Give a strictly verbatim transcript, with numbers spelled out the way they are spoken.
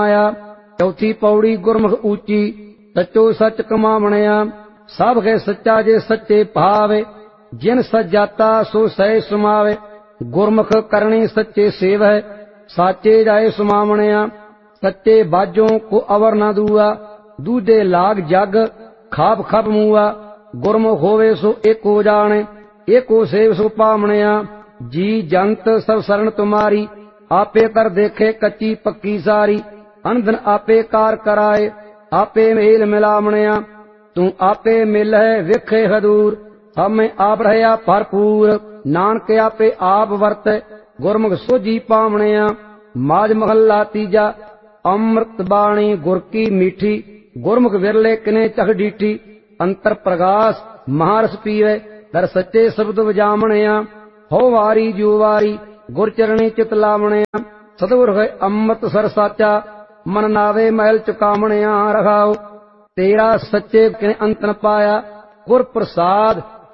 आया। चौथी पौड़ी गुरमुख ऊंची सचो सच कमावणिया। सब है सच्चा जे सच्चे भावे, जिन सच जाता सो सह सुमावे। गुरमुख करनी सच्चे सेव है, साचे जाए सुमावणिया। सच्चे बाजों को अवर न दूआ, दूजे लाग जग खाप खप मुआ। गुरमुख होवे सो एको जाने, एको सेव सो पावणिया। जी जंत सब शरण तुम्हारी, आपे कर देखे कच्ची पक्की सारी। अनधन आपे कार कराए, आपे मेल मिलावणिया। तू आपे मिल है विखे हदूर, हमें आप रहया भरपूर। नानक आपे आप वर्त, गुरमुख सोझी पावणिया। माज महला तीजा अमृत बाणी गुर की मीठी। गुरमुख विरले किने चख डीठी। अंतर प्रकाश महारस पीवे, दर सच्चे शब्द वजावणिया। हो वारी जो वारी गुर चरणी चित लावणिया। सतगुर है अमृत सर साचा, मन नावे महल चुकावणिया। रखाओ तेरा सच्चे किने अंत न पाया, गुर प्रसाद